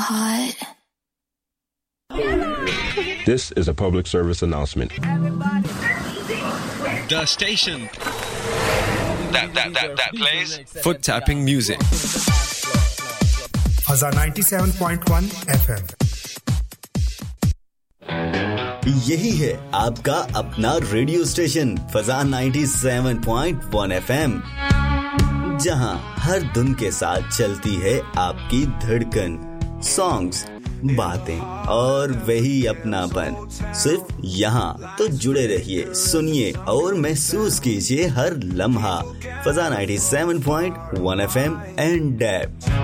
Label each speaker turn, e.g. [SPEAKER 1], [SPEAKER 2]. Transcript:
[SPEAKER 1] hot.
[SPEAKER 2] This is a public service announcement.
[SPEAKER 3] The station that plays
[SPEAKER 4] foot tapping music.
[SPEAKER 5] Fazza 97.1 FM.
[SPEAKER 6] यही है आपका अपना radio station फजा 97.1 FM, जहां हर धुन के साथ चलती है आपकी धड़कन, सॉन्ग्स, बातें और वही अपनापन। सिर्फ यहाँ तो जुड़े रहिए, सुनिए और महसूस कीजिए हर लम्हा। फजा 97.1 FM एंड डैब।